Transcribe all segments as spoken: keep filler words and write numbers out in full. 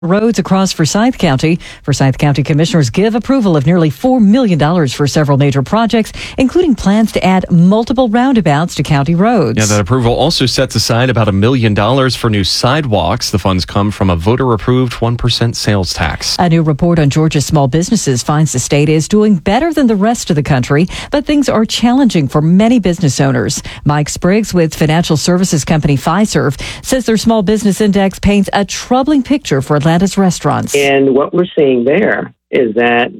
Roads across Forsyth County. Forsyth County commissioners give approval of nearly four million dollars for several major projects, including plans to add multiple roundabouts to county roads. Yeah, that approval also sets aside about a million dollars for new sidewalks. The funds come from a voter-approved one percent sales tax. A new report on Georgia's small businesses finds the state is doing better than the rest of the country, but things are challenging for many business owners. Mike Spriggs with financial services company Fiserv says their small business index paints a troubling picture for Atlanta's restaurants. And what we're seeing there is that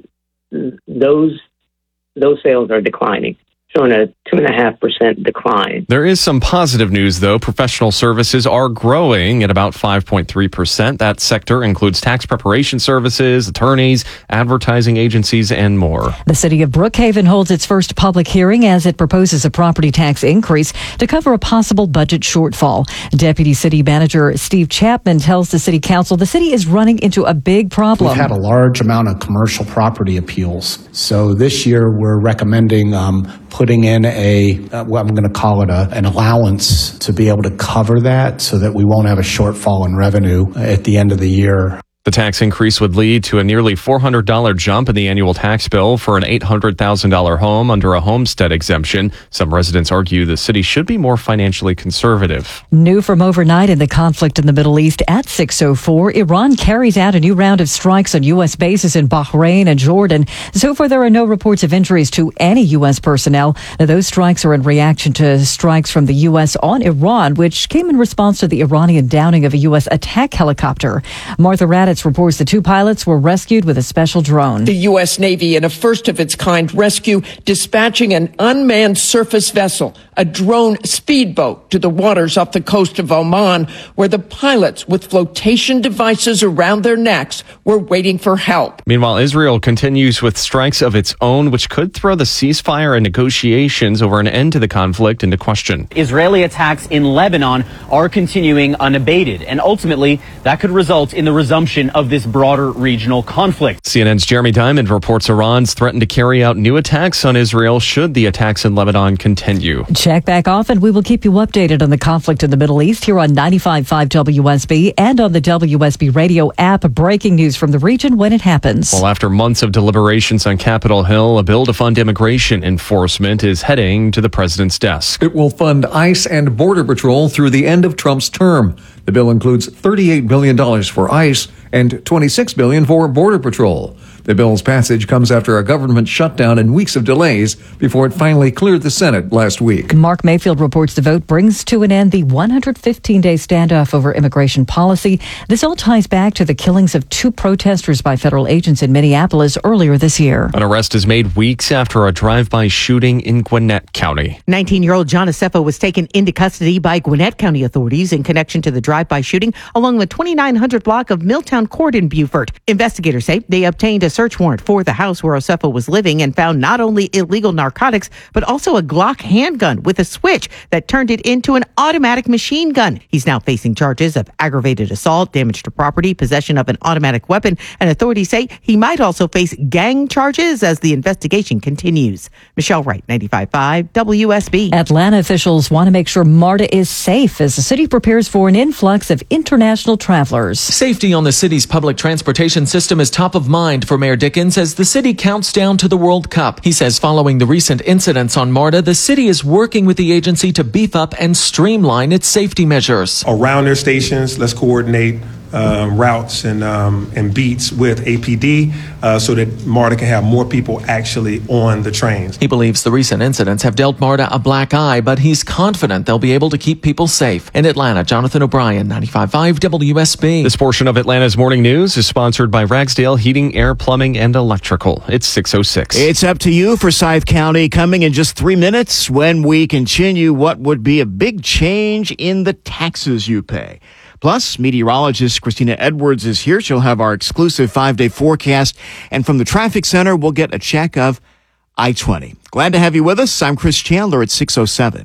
those those sales are declining, showing a two and a half percent decline. There is some positive news, though. Professional services are growing at about five point three percent. That sector includes tax preparation services, attorneys, advertising agencies, and more. The city of Brookhaven holds its first public hearing as it proposes a property tax increase to cover a possible budget shortfall. Deputy City Manager Steve Chapman tells the City Council the city is running into a big problem. We've had a large amount of commercial property appeals. So this year we're recommending um, putting in a, uh, what I'm going to call it a, an allowance to be able to cover that so that we won't have a shortfall in revenue at the end of the year. The tax increase would lead to a nearly four hundred dollars jump in the annual tax bill for an eight hundred thousand dollars home under a homestead exemption. Some residents argue the city should be more financially conservative. New from overnight in the conflict in the Middle East at six oh four, Iran carries out a new round of strikes on U S bases in Bahrain and Jordan. So far, there are no reports of injuries to any U S personnel. Now, those strikes are in reaction to strikes from the U S on Iran, which came in response to the Iranian downing of a U S attack helicopter. Martha Raddatz reports the two pilots were rescued with a special drone. The U S Navy in a first-of-its-kind rescue dispatching an unmanned surface vessel, a drone speedboat, to the waters off the coast of Oman, where the pilots with flotation devices around their necks were waiting for help. Meanwhile, Israel continues with strikes of its own, which could throw the ceasefire and negotiations over an end to the conflict into question. Israeli attacks in Lebanon are continuing unabated, and ultimately that could result in the resumption of this broader regional conflict. C N N's Jeremy Diamond reports Iran's threatened to carry out new attacks on Israel should the attacks in Lebanon continue. Check back often. We will keep you updated on the conflict in the Middle East here on ninety-five point five W S B and on the W S B radio app. Breaking news from the region when it happens. Well, after months of deliberations on Capitol Hill, a bill to fund immigration enforcement is heading to the president's desk. It will fund ICE and Border Patrol through the end of Trump's term. The bill includes thirty-eight billion dollars for ICE and twenty-six billion dollars for Border Patrol. The bill's passage comes after a government shutdown and weeks of delays before it finally cleared the Senate last week. Mark Mayfield reports the vote brings to an end the one hundred fifteen day standoff over immigration policy. This all ties back to the killings of two protesters by federal agents in Minneapolis earlier this year. An arrest is made weeks after a drive-by shooting in Gwinnett County. nineteen-year-old John Assefa was taken into custody by Gwinnett County authorities in connection to the drive-by shooting along the twenty-nine hundred block of Milltown Court in Beaufort. Investigators say they obtained a search warrant for the house where Assefa was living and found not only illegal narcotics, but also a Glock handgun with a switch that turned it into an automatic machine gun. He's now facing charges of aggravated assault, damage to property, possession of an automatic weapon, and authorities say he might also face gang charges as the investigation continues. Michelle Wright, ninety-five point five W S B. Atlanta officials want to make sure MARTA is safe as the city prepares for an influx of international travelers. Safety on the city's public transportation system is top of mind for Mayor Dickens as the city counts down to the World Cup. He says following the recent incidents on MARTA, the city is working with the agency to beef up and streamline its safety measures. Around their stations, let's coordinate Um, routes and um, and beats with A P D uh, so that MARTA can have more people actually on the trains. He believes the recent incidents have dealt MARTA a black eye, but he's confident they'll be able to keep people safe. In Atlanta, Jonathan O'Brien, ninety-five point five W S B. This portion of Atlanta's Morning News is sponsored by Ragsdale Heating, Air, Plumbing, and Electrical. It's six oh six. It's up to you, Forsyth County, coming in just three minutes when we continue what would be a big change in the taxes you pay. Plus, meteorologist Christina Edwards is here. She'll have our exclusive five-day forecast. And from the traffic center, we'll get a check of I twenty. Glad to have you with us. I'm Chris Chandler at six oh seven.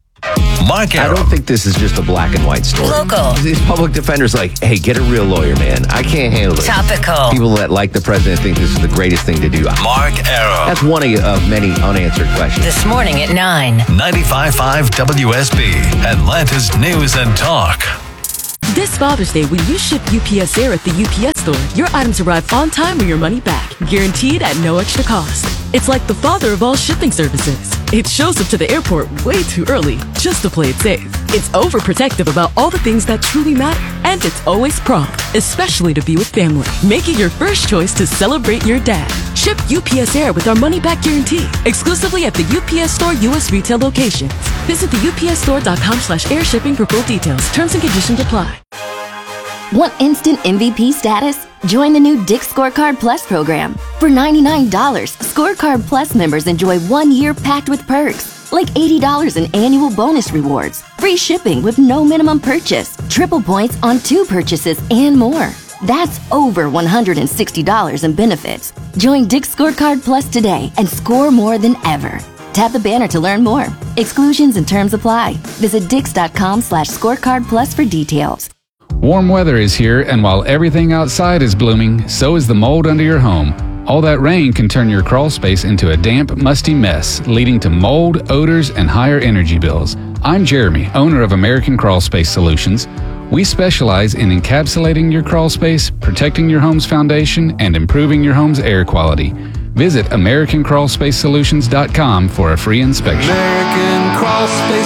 Mark Arum. I don't think this is just a black and white story. Local. These public defenders like, hey, get a real lawyer, man. I can't handle it. Topical. People that like the president think this is the greatest thing to do. Mark Arum. That's one of many unanswered questions. This morning at nine. ninety-five point five W S B, Atlanta's News and Talk. This Father's Day, when you ship U P S Air at the U P S store, your items arrive on time or your money back, guaranteed at no extra cost. It's like the father of all shipping services. It shows up to the airport way too early, just to play it safe. It's overprotective about all the things that truly matter, and it's always prompt, especially to be with family. Make it your first choice to celebrate your dad. Ship U P S Air with our money-back guarantee, exclusively at the U P S Store U S retail locations. Visit the U P S store dot com slash air shipping for full details. Terms and conditions apply. Want instant M V P status? Join the new Dick's Scorecard Plus program. For ninety-nine dollars, Scorecard Plus members enjoy one year packed with perks, like eighty dollars in annual bonus rewards, free shipping with no minimum purchase, triple points on two purchases, and more. That's over one hundred sixty dollars in benefits. Join Dick's Scorecard Plus today and score more than ever. Tap the banner to learn more. Exclusions and terms apply. Visit dix dot com slash scorecard plus for details. Warm weather is here, and while everything outside is blooming, so is the mold under your home. All that rain can turn your crawl space into a damp, musty mess, leading to mold, odors, and higher energy bills. I'm Jeremy, owner of American Crawl Space Solutions. We specialize in encapsulating your crawl space, protecting your home's foundation, and improving your home's air quality. Visit American Crawl Space Solutions dot com for a free inspection. American Crawl Space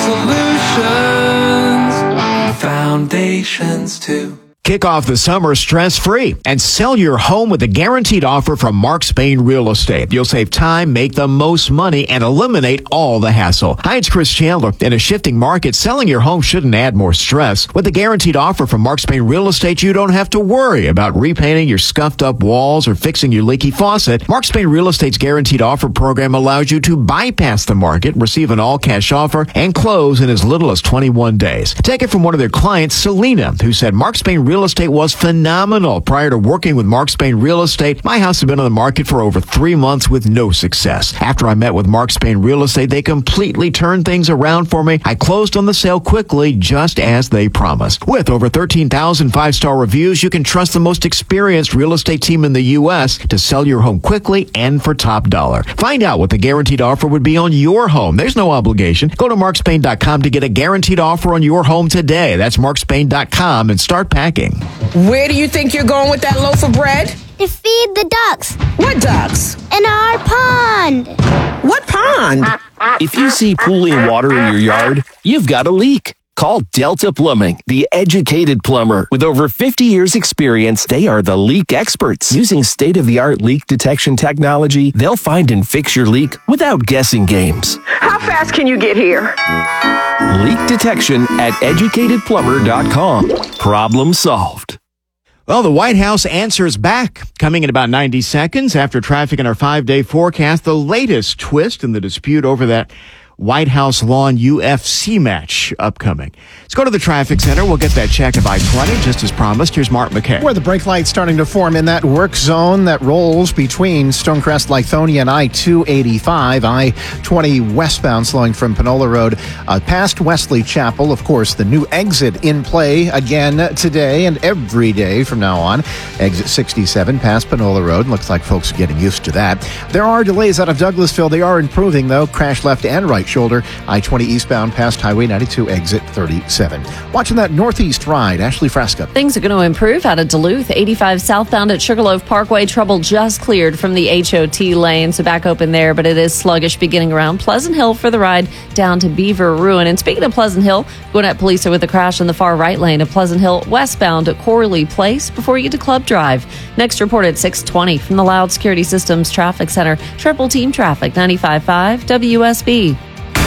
Solutions, foundations too. Kick off the summer stress-free and sell your home with a guaranteed offer from Mark Spain Real Estate. You'll save time, make the most money, and eliminate all the hassle. Hi, it's Chris Chandler. In a shifting market, selling your home shouldn't add more stress. With a guaranteed offer from Mark Spain Real Estate, you don't have to worry about repainting your scuffed-up walls or fixing your leaky faucet. Mark Spain Real Estate's guaranteed offer program allows you to bypass the market, receive an all-cash offer, and close in as little as twenty-one days. Take it from one of their clients, Selena, who said Mark Spain Real Estate was phenomenal. Prior to working with Mark Spain Real Estate, my house had been on the market for over three months with no success. After I met with Mark Spain Real Estate, they completely turned things around for me. I closed on the sale quickly, just as they promised. With over thirteen thousand five-star reviews, you can trust the most experienced real estate team in the U S to sell your home quickly and for top dollar. Find out what the guaranteed offer would be on your home. There's no obligation. Go to mark spain dot com to get a guaranteed offer on your home today. That's mark spain dot com and start packing. Where do you think you're going with that loaf of bread? To feed the ducks. What ducks? In our pond. What pond? If you see pooling water in your yard, you've got a leak. Call Delta Plumbing, the educated plumber. With over fifty years experience, they are the leak experts. Using state-of-the-art leak detection technology, they'll find and fix your leak without guessing games. How fast can you get here? Leak detection at educated plumber dot com. Problem solved. Well, the White House answers back. Coming in about ninety seconds after traffic in our five-day forecast, the latest twist in the dispute over that White House lawn U F C match upcoming. Let's go to the traffic center. We'll get that check of I twenty just as promised. Here's Mark McKay. Where the brake light's starting to form in that work zone that rolls between Stonecrest, Lithonia, and I two eighty-five. I twenty westbound slowing from Panola Road uh, past Wesley Chapel. Of course, the new exit in play again today and every day from now on. Exit sixty-seven past Panola Road. Looks like folks are getting used to that. There are delays out of Douglasville. They are improving, though. Crash left and right shoulder. I twenty eastbound past Highway ninety-two, exit thirty-seven. Watching that northeast ride, Ashley Fresca. Things are going to improve out of Duluth. eighty-five southbound at Sugarloaf Parkway. Trouble just cleared from the H O T lane, so back open there, but it is sluggish beginning around Pleasant Hill for the ride down to Beaver Ruin. And speaking of Pleasant Hill, Gwinnett police are with a crash in the far right lane of Pleasant Hill westbound at Corley Place before you get to Club Drive. Next report at six twenty from the Loud Security Systems Traffic Center. Triple Team Traffic, ninety-five point five W S B.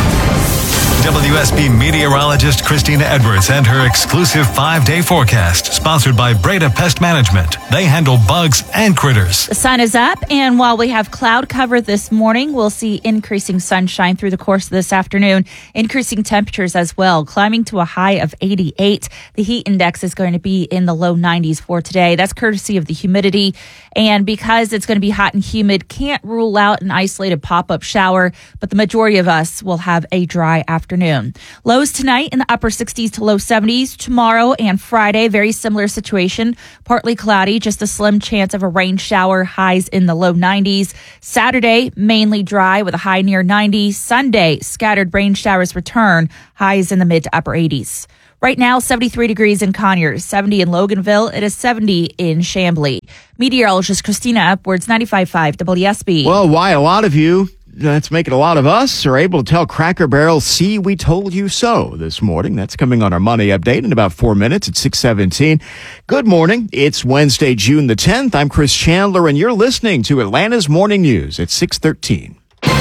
W S B meteorologist Christina Edwards and her exclusive five-day forecast, sponsored by Breda Pest Management. They handle bugs and critters. The sun is up, and while we have cloud cover this morning, we'll see increasing sunshine through the course of this afternoon, increasing temperatures as well, climbing to a high of eighty-eight. The heat index is going to be in the low nineties for today. That's courtesy of the humidity, and because it's going to be hot and humid, can't rule out an isolated pop-up shower, but the majority of us will have a dry afternoon. Lows tonight in the upper sixties to low seventies. Tomorrow and Friday, very similar situation. Partly cloudy, just a slim chance of a rain shower, highs in the low nineties. Saturday, mainly dry with a high near ninety. Sunday, scattered rain showers return, highs in the mid to upper eighties. Right now, seventy-three degrees in Conyers, seventy in Loganville. It is seventy in Chamblee. Meteorologist Christina Edwards, ninety-five point five W S B. Well, why a lot of you, that's making a lot of us, are able to tell Cracker Barrel, see, we told you so this morning. That's coming on our Money Update in about four minutes at six seventeen. Good morning. It's Wednesday, June the tenth. I'm Chris Chandler, and you're listening to Atlanta's Morning News at six thirteen.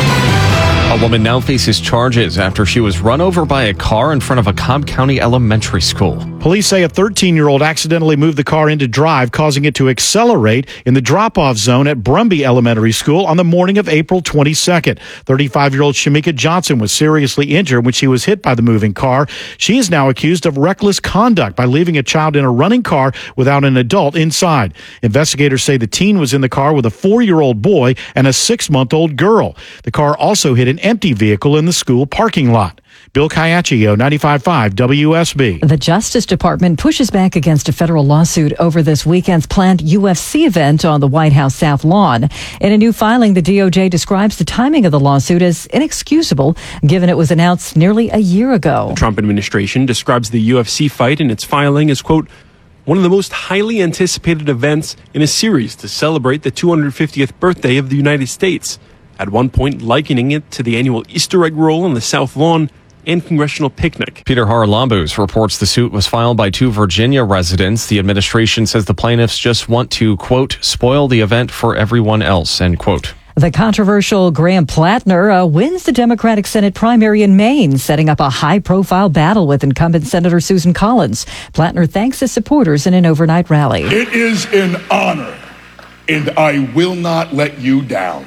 A woman now faces charges after she was run over by a car in front of a Cobb County elementary school. Police say a thirteen-year-old accidentally moved the car into drive, causing it to accelerate in the drop-off zone at Brumby Elementary School on the morning of April twenty-second. thirty-five-year-old Shamika Johnson was seriously injured when she was hit by the moving car. She is now accused of reckless conduct by leaving a child in a running car without an adult inside. Investigators say the teen was in the car with a four-year-old boy and a six-month-old girl. The car also hit an empty vehicle in the school parking lot. Bill Caiaccio, ninety-five point five W S B. The Justice Department pushes back against a federal lawsuit over this weekend's planned U F C event on the White House South Lawn. In a new filing, the D O J describes the timing of the lawsuit as inexcusable, given it was announced nearly a year ago. The Trump administration describes the U F C fight in its filing as, quote, one of the most highly anticipated events in a series to celebrate the two hundred fiftieth birthday of the United States, at one point likening it to the annual Easter egg roll on the South Lawn and congressional picnic. Peter Haralambous reports the suit was filed by two Virginia residents. The administration says the plaintiffs just want to, quote, spoil the event for everyone else, end quote. The controversial Graham Plattner uh, wins the Democratic Senate primary in Maine, setting up a high-profile battle with incumbent Senator Susan Collins. Plattner thanks his supporters in an overnight rally. It is an honor, and I will not let you down.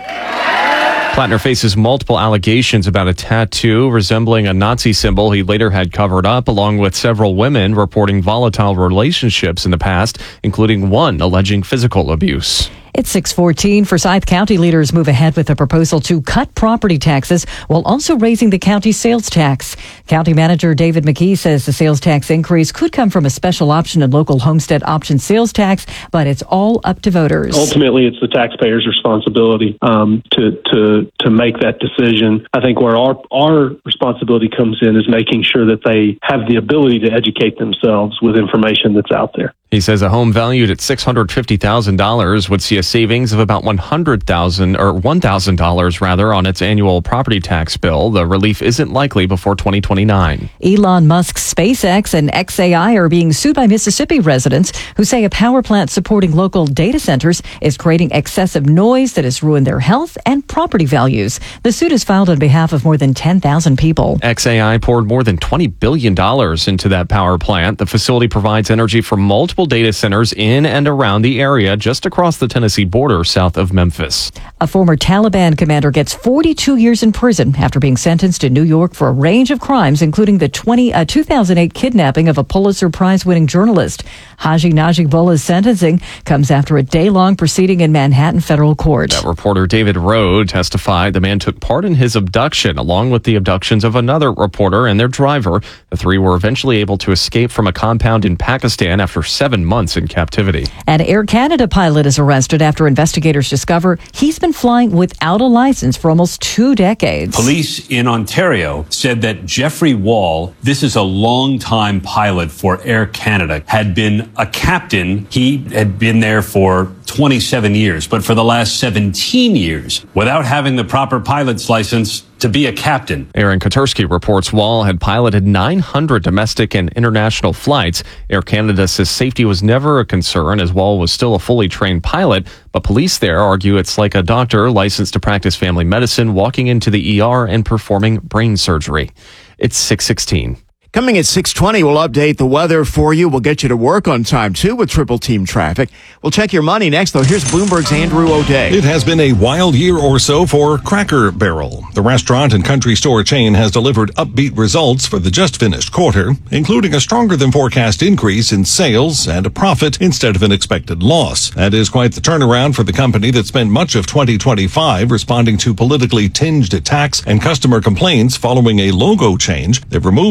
Plattner faces multiple allegations about a tattoo resembling a Nazi symbol he later had covered up, along with several women reporting volatile relationships in the past, including one alleging physical abuse. It's six fourteen. Forsyth County leaders move ahead with a proposal to cut property taxes while also raising the county sales tax. County Manager David McKee says the sales tax increase could come from a special option and local homestead option sales tax, but it's all up to voters. Ultimately, it's the taxpayer's responsibility um, to to to make that decision. I think where our our responsibility comes in is making sure that they have the ability to educate themselves with information that's out there. He says a home valued at six hundred fifty thousand dollars would see a savings of about one hundred thousand dollars or one thousand dollars rather on its annual property tax bill. The relief isn't likely before twenty twenty-nine. Elon Musk's SpaceX and X A I are being sued by Mississippi residents who say a power plant supporting local data centers is creating excessive noise that has ruined their health and property values. The suit is filed on behalf of more than ten thousand people. X A I poured more than twenty billion dollars into that power plant. The facility provides energy for multiple data centers in and around the area just across the Tennessee border south of Memphis. A former Taliban commander gets forty-two years in prison after being sentenced in New York for a range of crimes, including the twenty, uh, two thousand eight kidnapping of a Pulitzer Prize-winning journalist. Haji Najibullah's sentencing comes after a day-long proceeding in Manhattan federal court. That reporter David Rowe testified the man took part in his abduction, along with the abductions of another reporter and their driver. The three were eventually able to escape from a compound in Pakistan after seven months in captivity. An Air Canada pilot is arrested after investigators discover he's been flying without a license for almost two decades. Police in Ontario said that Jeffrey Wall, this is a longtime pilot for Air Canada, had been a captain. He had been there for twenty-seven years, but for the last seventeen years, without having the proper pilot's license to be a captain. Aaron Kotersky reports Wall had piloted nine hundred domestic and international flights. Air Canada says safety was never a concern as Wall was still a fully trained pilot, but police there argue it's like a doctor licensed to practice family medicine walking into the E R and performing brain surgery. It's six sixteen. Coming at six twenty, we'll update the weather for you. We'll get you to work on time, too, with triple team traffic. We'll check your money next, though. Here's Bloomberg's Andrew O'Day. It has been a wild year or so for Cracker Barrel. The restaurant and country store chain has delivered upbeat results for the just finished quarter, including a stronger than forecast increase in sales and a profit instead of an expected loss. That is quite the turnaround for the company that spent much of twenty twenty-five responding to politically tinged attacks and customer complaints following a logo change. They've removed the beloved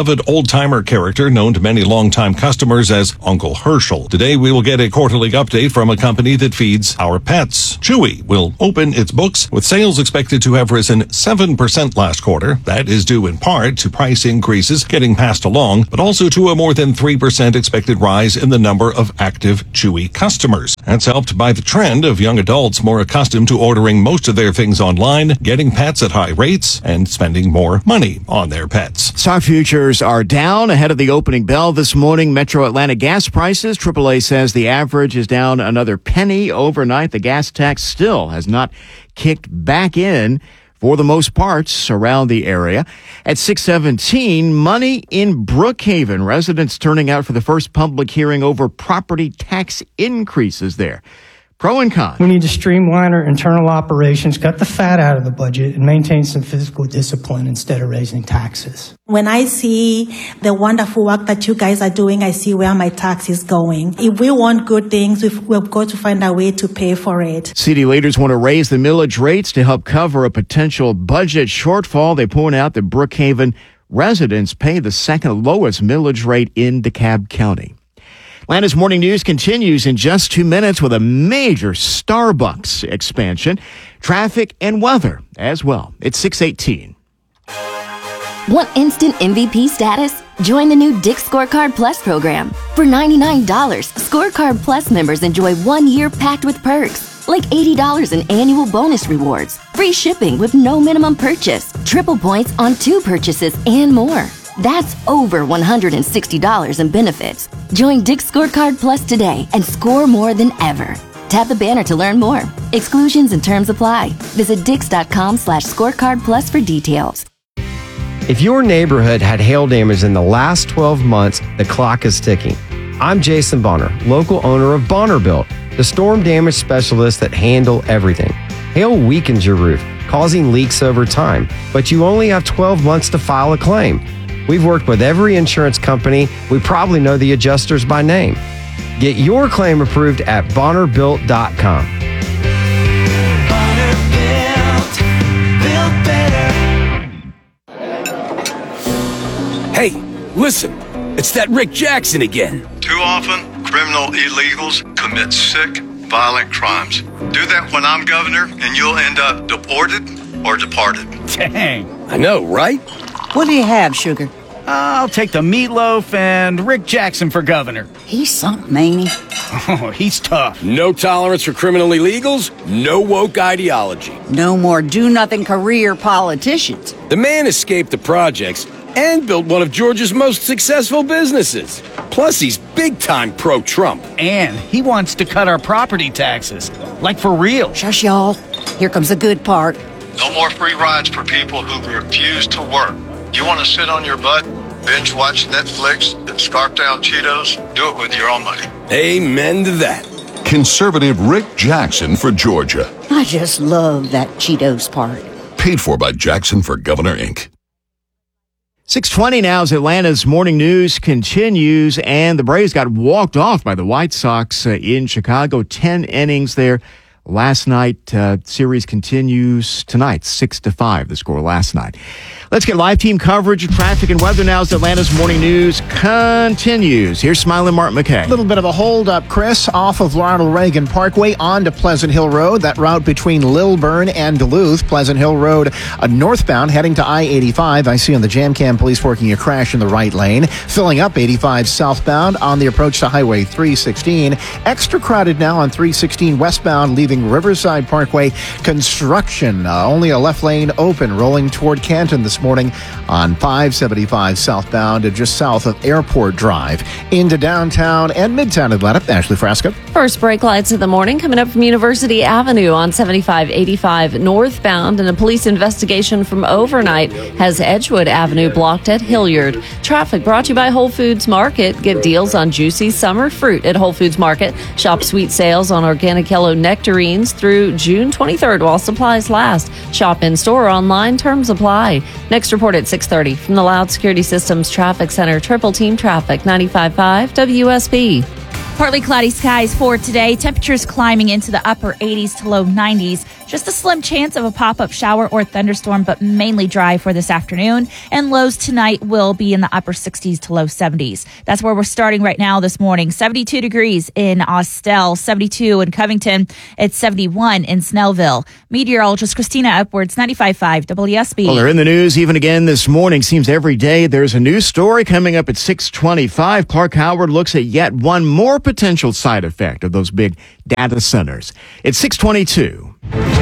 beloved old-timer character known to many longtime customers as Uncle Herschel. Today, we will get a quarterly update from a company that feeds our pets. Chewy will open its books with sales expected to have risen seven percent last quarter. That is due in part to price increases getting passed along, but also to a more than three percent expected rise in the number of active Chewy customers. That's helped by the trend of young adults more accustomed to ordering most of their things online, getting pets at high rates, and spending more money on their pets. Stock futures are down ahead of the opening bell this morning. Metro Atlanta gas prices, triple A says the average is down another penny overnight. The gas tax still has not kicked back in for the most parts around the area. At six seventeen, money in Brookhaven. Residents turning out for the first public hearing over property tax increases there. Pro and con. We need to streamline our internal operations, cut the fat out of the budget, and maintain some fiscal discipline instead of raising taxes. When I see the wonderful work that you guys are doing, I see where my tax is going. If we want good things, we've, we've got to find a way to pay for it. City leaders want to raise the millage rates to help cover a potential budget shortfall. They point out that Brookhaven residents pay the second lowest millage rate in DeKalb County. Atlanta's Morning News continues in just two minutes with a major Starbucks expansion, traffic and weather as well. It's six eighteen. Want instant M V P status? Join the new Dick's Scorecard Plus program. For ninety-nine dollars, Scorecard Plus members enjoy one year packed with perks, like eighty dollars in annual bonus rewards, free shipping with no minimum purchase, triple points on two purchases, and more. That's over one hundred sixty dollars in benefits. Join Dick's Scorecard Plus today and score more than ever. Tap the banner to learn more. Exclusions and terms apply. Visit dix.com slash scorecard plus for details. If your neighborhood had hail damage in the last twelve months, the clock is ticking. I'm Jason Bonner, local owner of Bonner Built, the storm damage specialist that handle everything. Hail weakens your roof, causing leaks over time, but you only have twelve months to file a claim. We've worked with every insurance company. We probably know the adjusters by name. Get your claim approved at bonner built dot com. Bonner Built, built better. Hey, listen, it's that Rick Jackson again. Too often, criminal illegals commit sick, violent crimes. Do that when I'm governor, and you'll end up deported or departed. Dang. I know, right? What do you have, Sugar? I'll take the meatloaf and Rick Jackson for governor. He's something, ain't he? Oh, he's tough. No tolerance for criminal illegals, no woke ideology. No more do-nothing career politicians. The man escaped the projects and built one of Georgia's most successful businesses. Plus, he's big-time pro-Trump. And he wants to cut our property taxes. Like for real. Shush, y'all. Here comes the good part. No more free rides for people who refuse to work. You want to sit on your butt, binge watch Netflix, and scarf down Cheetos? Do it with your own money. Amen to that. Conservative Rick Jackson for Georgia. I just love that Cheetos part. Paid for by Jackson for Governor, Incorporated. six twenty now as Atlanta's Morning News continues, and the Braves got walked off by the White Sox uh, in Chicago. Ten innings there last night. Uh, series continues tonight, six to five, the score last night. Let's get live team coverage of traffic and weather now as Atlanta's Morning News continues. Here's Smiling Mark McKay. A little bit of a holdup, Chris, off of Ronald Reagan Parkway onto Pleasant Hill Road. That route between Lilburn and Duluth. Pleasant Hill Road uh, northbound heading to I eighty-five. I see on the JamCam police working a crash in the right lane. Filling up eighty-five southbound on the approach to Highway three sixteen. Extra crowded now on three sixteen westbound leaving Riverside Parkway. Construction. Uh, only a left lane open rolling toward Canton this morning on five seventy-five southbound just south of Airport Drive into downtown and midtown Atlanta. Ashley Frasco. First brake lights of the morning coming up from University Avenue on seventy-five eighty-five northbound, and a police investigation from overnight has Edgewood Avenue blocked at Hilliard. Traffic brought to you by Whole Foods Market. Get deals on juicy summer fruit at Whole Foods Market. Shop sweet sales on organic yellow nectarines through June twenty-third while supplies last. Shop in store or online. Terms apply. Next report at six thirty from the Loud Security Systems Traffic Center. Triple Team Traffic, ninety-five point five W S B. Partly cloudy skies for today. Temperatures climbing into the upper eighties to low nineties. Just a slim chance of a pop-up shower or thunderstorm, but mainly dry for this afternoon. And lows tonight will be in the upper sixties to low seventies. That's where we're starting right now this morning. seventy-two degrees in Austell, seventy-two in Covington. It's seventy-one in Snellville. Meteorologist Christina Edwards, ninety-five point five W S B. Well, they're in the news even again this morning. Seems every day there's a new story coming up at six twenty-five. Clark Howard looks at yet one more potential side effect of those big data centers. It's six twenty-two.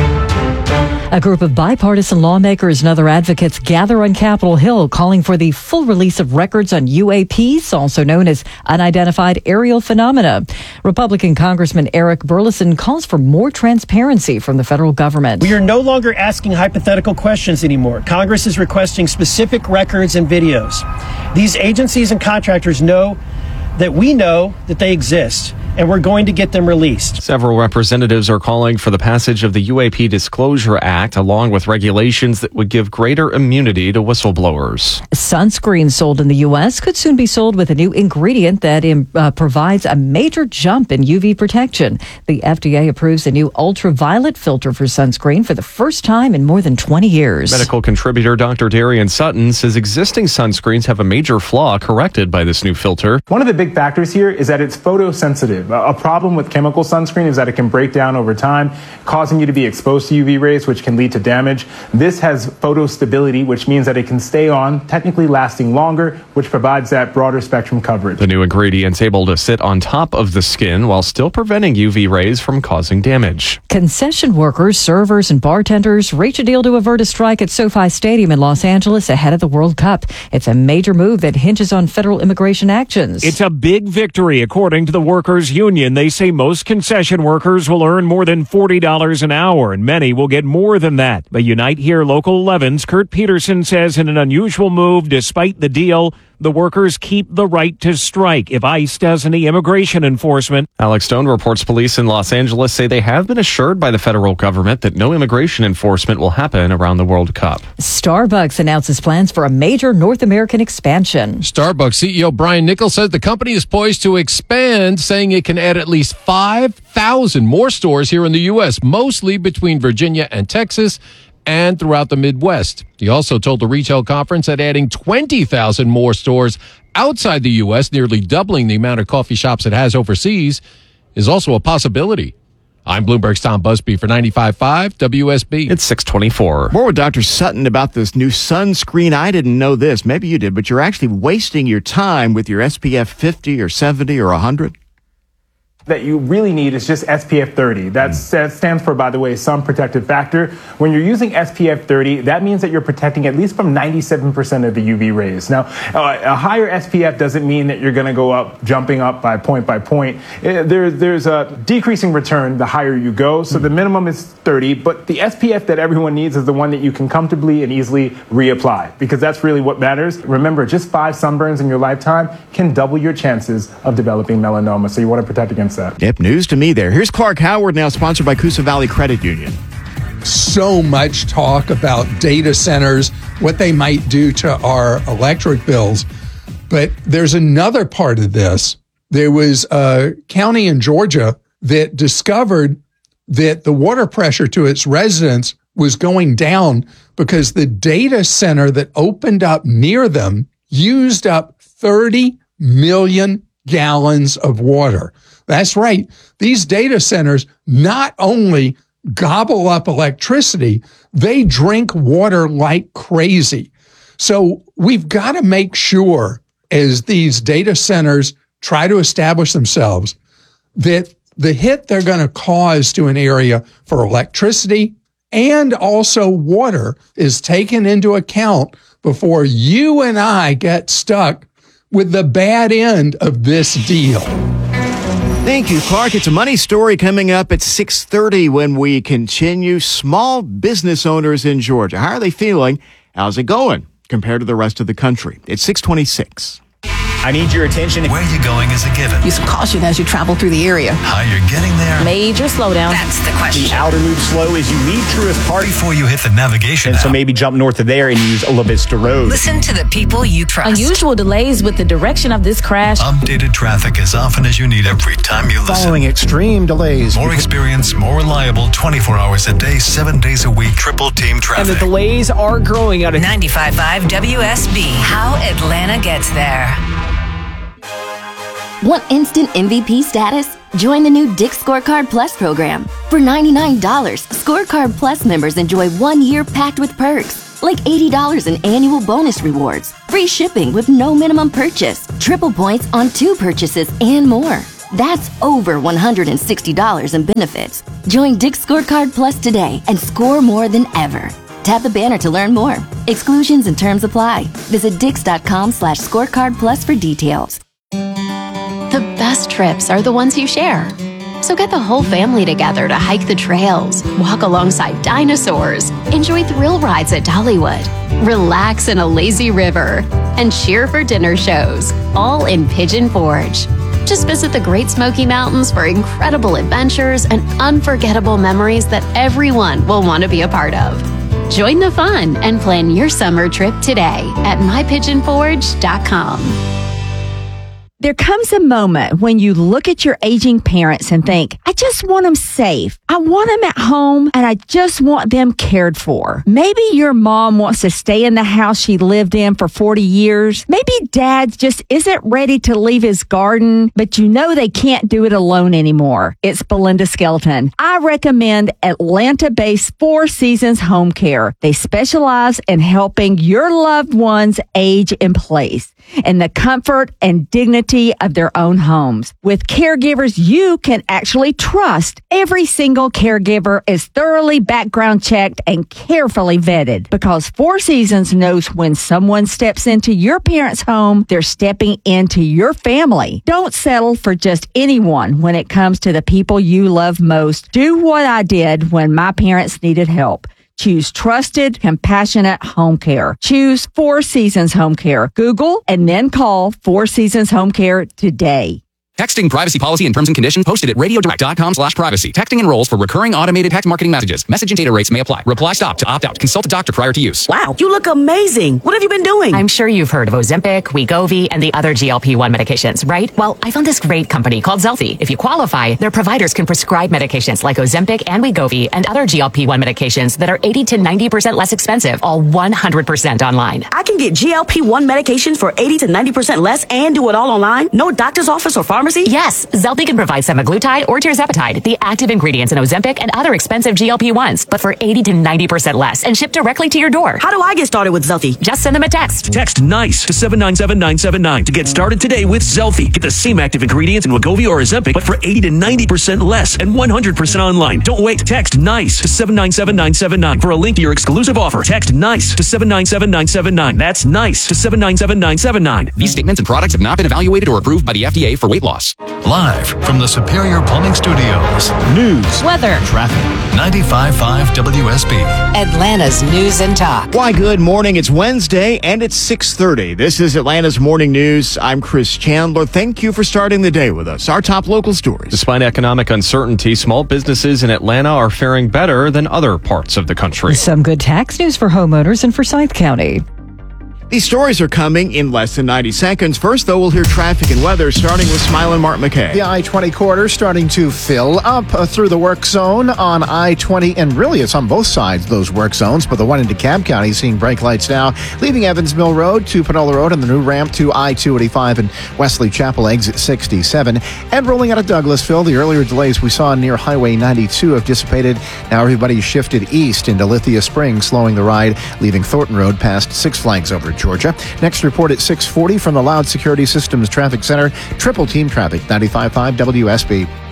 A group of bipartisan lawmakers and other advocates gather on Capitol Hill calling for the full release of records on U A Ps, also known as unidentified aerial phenomena. Republican Congressman Eric Burleson calls for more transparency from the federal government. We are no longer asking hypothetical questions anymore. Congress is requesting specific records and videos. These agencies and contractors know that we know that they exist, and we're going to get them released. Several representatives are calling for the passage of the U A P Disclosure Act, along with regulations that would give greater immunity to whistleblowers. Sunscreen sold in the U S could soon be sold with a new ingredient that uh, provides a major jump in U V protection. The F D A approves a new ultraviolet filter for sunscreen for the first time in more than twenty years. Medical contributor Doctor Darian Sutton says existing sunscreens have a major flaw corrected by this new filter. One of the big factors here is that it's photosensitive. A problem with chemical sunscreen is that it can break down over time, causing you to be exposed to U V rays, which can lead to damage. This has photostability, which means that it can stay on, technically lasting longer, which provides that broader spectrum coverage. The new ingredient's able to sit on top of the skin while still preventing U V rays from causing damage. Concession workers, servers, and bartenders reach a deal to avert a strike at SoFi Stadium in Los Angeles ahead of the World Cup. It's a major move that hinges on federal immigration actions. It's a big victory, according to the workers' union. They say most concession workers will earn more than forty dollars an hour, and many will get more than that. But Unite Here Local eleven's Kurt Peterson says in an unusual move, despite the deal, the workers keep the right to strike if ICE does any immigration enforcement. Alex Stone reports police in Los Angeles say they have been assured by the federal government that no immigration enforcement will happen around the World Cup. Starbucks announces plans for a major North American expansion. Starbucks C E O Brian Nichols says the company is poised to expand, saying it can add at least five thousand more stores here in the U S, mostly between Virginia and Texas and throughout the Midwest. He also told the retail conference that adding twenty thousand more stores outside the U S, nearly doubling the amount of coffee shops it has overseas, is also a possibility. I'm Bloomberg's Tom Busby for ninety-five point five W S B. It's six twenty-four. More with Doctor Sutton about this new sunscreen. I didn't know this. Maybe you did, but you're actually wasting your time with your S P F fifty or seventy or one hundred. That you really need is just S P F thirty. That's, that stands for, by the way, sun protective factor. When you're using S P F thirty, that means that you're protecting at least from ninety-seven percent of the U V rays. Now, uh, a higher S P F doesn't mean that you're going to go up, jumping up by point by point. Uh, there, there's a decreasing return the higher you go. So the minimum is thirty, but the S P F that everyone needs is the one that you can comfortably and easily reapply, because that's really what matters. Remember, just five sunburns in your lifetime can double your chances of developing melanoma. So you want to protect against that. Yep, news to me there. Here's Clark Howard, now sponsored by Coosa Valley Credit Union. So much talk about data centers, what they might do to our electric bills. But there's another part of this. There was a county in Georgia that discovered that the water pressure to its residents was going down because the data center that opened up near them used up thirty million gallons of water. That's right. These data centers not only gobble up electricity, they drink water like crazy. So we've got to make sure, as these data centers try to establish themselves, that the hit they're going to cause to an area for electricity and also water is taken into account before you and I get stuck with the bad end of this deal. Thank you, Clark. It's a money story coming up at six thirty when we continue. Small business owners in Georgia, how are they feeling? How's it going compared to the rest of the country? It's six twenty-six. I need your attention. Where you're going is a given. Use caution as you travel through the area. How you're getting there. Major slowdown. That's the question. The outer loop slow as you leave Truist Park. Before you hit the navigation And app. so maybe jump north of there and use La Vista Road. Listen to the people you trust. Unusual delays with the direction of this crash. Updated traffic as often as you need every time you listen. Following extreme delays. More experience, more reliable, twenty-four hours a day, seven days a week, triple team traffic. And the delays are growing out of ninety-five point five W S B. How Atlanta gets there. Want instant M V P status? Join the new Dick's Scorecard Plus program. For ninety-nine dollars, Scorecard Plus members enjoy one year packed with perks, like eighty dollars in annual bonus rewards, free shipping with no minimum purchase, triple points on two purchases, and more. That's over one hundred sixty dollars in benefits. Join Dick's Scorecard Plus today and score more than ever. Tap the banner to learn more. Exclusions and terms apply. Visit dix.com slash scorecard plus for details. The best trips are the ones you share. So get the whole family together to hike the trails, walk alongside dinosaurs, enjoy thrill rides at Dollywood, relax in a lazy river, and cheer for dinner shows, all in Pigeon Forge. Just visit the Great Smoky Mountains for incredible adventures and unforgettable memories that everyone will want to be a part of. Join the fun and plan your summer trip today at my pigeon forge dot com. There comes a moment when you look at your aging parents and think, I just want them safe. I want them at home and I just want them cared for. Maybe your mom wants to stay in the house she lived in for forty years. Maybe dad just isn't ready to leave his garden, but you know they can't do it alone anymore. It's Belinda Skelton. I recommend Atlanta-based Four Seasons Home Care. They specialize in helping your loved ones age in place in the comfort and dignity of their own homes. With caregivers you can actually trust, every single caregiver is thoroughly background checked and carefully vetted because Four Seasons knows when someone steps into your parents' home, they're stepping into your family. Don't settle for just anyone when it comes to the people you love most. Do what I did when my parents needed help. Choose trusted, compassionate home care. Choose Four Seasons Home Care. Google and then call Four Seasons Home Care today. Texting privacy policy and terms and conditions posted at radiodirect.com slash privacy. Texting enrolls for recurring automated text marketing messages. Message and data rates may apply. Reply stop to opt out. Consult a doctor prior to use. Wow, you look amazing. What have you been doing? I'm sure you've heard of Ozempic, Wegovy, and the other G L P one medications, right? Well, I found this great company called Zelfie. If you qualify, their providers can prescribe medications like Ozempic and Wegovy and other G L P one medications that are eighty to ninety percent less expensive, all one hundred percent online. I can get G L P one medications for eighty to ninety percent less and do it all online? No doctor's office or pharmacy? Yes, Zelfie can provide semaglutide or tirzepatide, the active ingredients in Ozempic and other expensive G L P ones, but for eighty to ninety percent less and shipped directly to your door. How do I get started with Zelfie? Just send them a text. Text NICE to seven nine seven nine seven nine to get started today with Zelfie. Get the same active ingredients in Wegovy or Ozempic, but for eighty to ninety percent less and one hundred percent online. Don't wait. Text NICE to seven nine seven nine seven nine for a link to your exclusive offer. Text NICE to seven nine seven nine seven nine. That's NICE to seven nine seven nine seven nine. These statements and products have not been evaluated or approved by the F D A for weight loss. Live from the Superior Plumbing Studios. News. Weather. Traffic. ninety-five point five W S B. Atlanta's News and Talk. Why, good morning. It's Wednesday and it's six thirty. This is Atlanta's Morning News. I'm Chris Chandler. Thank you for starting the day with us. Our top local stories. Despite economic uncertainty, small businesses in Atlanta are faring better than other parts of the country. Some good tax news for homeowners in Forsyth County. These stories are coming in less than ninety seconds. First, though, we'll hear traffic and weather, starting with Smile and Mark McKay. The I twenty corridor starting to fill up uh, through the work zone on I twenty, and really it's on both sides, those work zones, but the one in DeKalb County seeing brake lights now, leaving Evans Mill Road to Panola Road and the new ramp to I two eighty-five and Wesley Chapel exit sixty-seven, and rolling out of Douglasville. The earlier delays we saw near Highway ninety-two have dissipated. Now everybody shifted east into Lithia Springs, slowing the ride, leaving Thornton Road past Six Flags over Georgia. Next report at six forty from the Loud Security Systems Traffic Center. Triple team traffic, ninety-five point five W S B.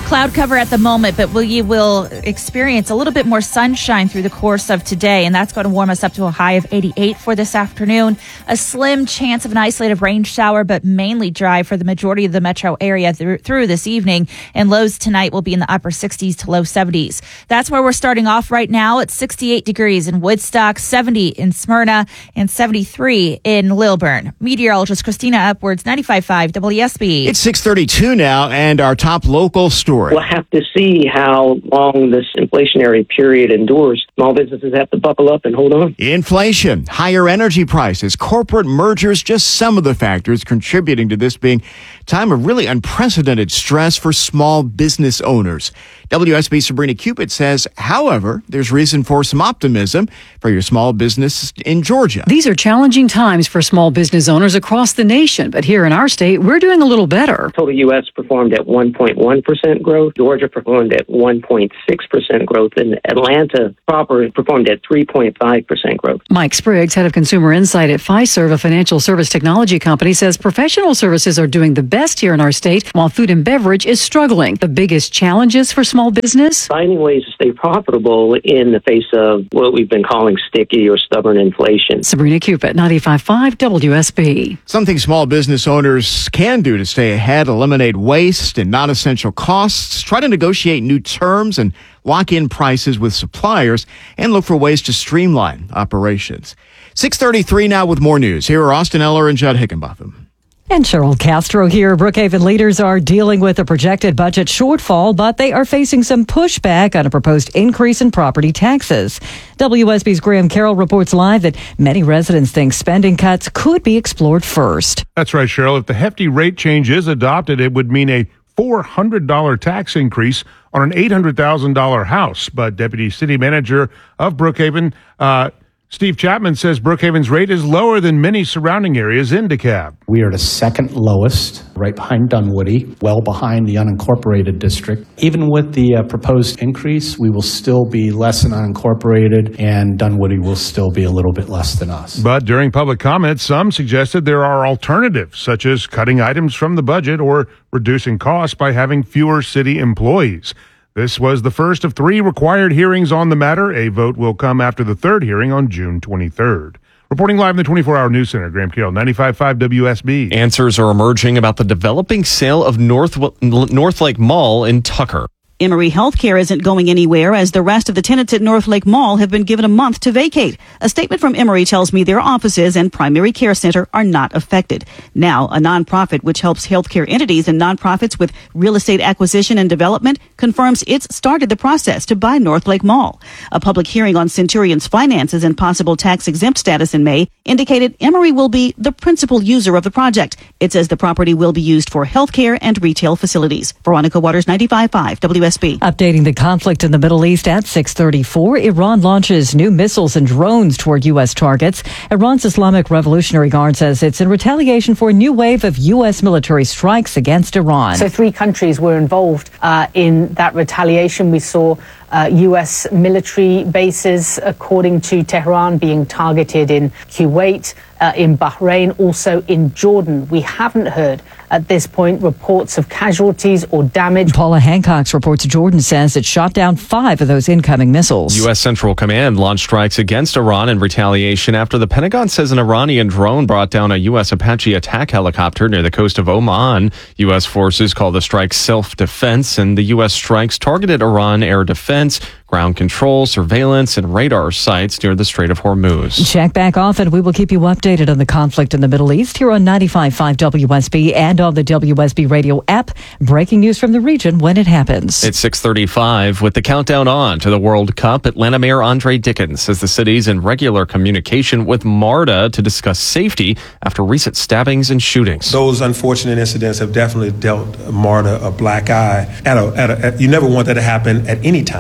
cloud cover at the moment, but we will experience a little bit more sunshine through the course of today, and that's going to warm us up to a high of eighty-eight for this afternoon. A slim chance of an isolated rain shower, but mainly dry for the majority of the metro area through, through this evening, and lows tonight will be in the upper sixties to low seventies. That's where we're starting off right now at sixty-eight degrees in Woodstock, seventy in Smyrna, and seventy-three in Lilburn. Meteorologist Christina Edwards, ninety-five point five W S B. It's six thirty-two now, and our top local story. We'll have to see how long this inflationary period endures. Small businesses have to buckle up and hold on. Inflation, higher energy prices, corporate mergers, just some of the factors contributing to this being a time of really unprecedented stress for small business owners. W S B Sabrina Cupid says, however, there's reason for some optimism for your small business in Georgia. These are challenging times for small business owners across the nation, but here in our state, we're doing a little better. Total U S performed at one point one percent growth. Georgia performed at one point six percent growth, and Atlanta proper performed at three point five percent growth. Mike Spriggs, head of consumer insight at Fiserv, a financial service technology company, says professional services are doing the best here in our state, while food and beverage is struggling. The biggest challenges for small business? Finding ways to stay profitable in the face of what we've been calling sticky or stubborn inflation. Sabrina Cupid, ninety-five point five W S B. Something small business owners can do to stay ahead: eliminate waste and non-essential costs, try to negotiate new terms and lock in prices with suppliers, and look for ways to streamline operations. six thirty-three now with more news. Here are Austin Eller and Judd Hickenbotham. And Cheryl Castro here. Brookhaven leaders are dealing with a projected budget shortfall, but they are facing some pushback on a proposed increase in property taxes. W S B's Graham Carroll reports live that many residents think spending cuts could be explored first. That's right, Cheryl. If the hefty rate change is adopted, it would mean a four hundred dollars tax increase on an eight hundred thousand dollars house. But Deputy City Manager of Brookhaven, uh, Steve Chapman, says Brookhaven's rate is lower than many surrounding areas in DeKalb. We are the second lowest, right behind Dunwoody, well behind the unincorporated district. Even with the uh, proposed increase, we will still be less than unincorporated, and Dunwoody will still be a little bit less than us. But during public comments, some suggested there are alternatives, such as cutting items from the budget or reducing costs by having fewer city employees. This was the first of three required hearings on the matter. A vote will come after the third hearing on June twenty-third. Reporting live in the twenty-four hour News Center, Graham Carroll, ninety-five point five W S B. Answers are emerging about the developing sale of North, North Lake Mall in Tucker. Emory Healthcare isn't going anywhere, as the rest of the tenants at North Lake Mall have been given a month to vacate. A statement from Emory tells me their offices and primary care center are not affected. Now, a nonprofit which helps healthcare entities and nonprofits with real estate acquisition and development confirms it's started the process to buy North Lake Mall. A public hearing on Centurion's finances and possible tax-exempt status in May indicated Emory will be the principal user of the project. It says the property will be used for healthcare and retail facilities. Veronica Waters, ninety-five point five W S B. Updating the conflict in the Middle East at six thirty-four, Iran launches new missiles and drones toward U S targets. Iran's Islamic Revolutionary Guard says it's in retaliation for a new wave of U S military strikes against Iran. So three countries were involved uh, in that retaliation. We saw uh, U S military bases, according to Tehran, being targeted in Kuwait, uh, in Bahrain, also in Jordan. We haven't heard at this point reports of casualties or damage. Paula Hancock's reports Jordan says it shot down five of those incoming missiles. U S Central Command launched strikes against Iran in retaliation after the Pentagon says an Iranian drone brought down a U S Apache attack helicopter near the coast of Oman. U S forces call the strike self-defense, and the U S strikes targeted Iran air defense, ground control, surveillance, and radar sites near the Strait of Hormuz. Check back often. We will keep you updated on the conflict in the Middle East here on ninety-five point five W S B and on the W S B radio app. Breaking news from the region when it happens. It's six thirty-five. With the countdown on to the World Cup, Atlanta Mayor Andre Dickens says the city's in regular communication with MARTA to discuss safety after recent stabbings and shootings. Those unfortunate incidents have definitely dealt MARTA a black eye. At a, at a, at, you never want that to happen at any time.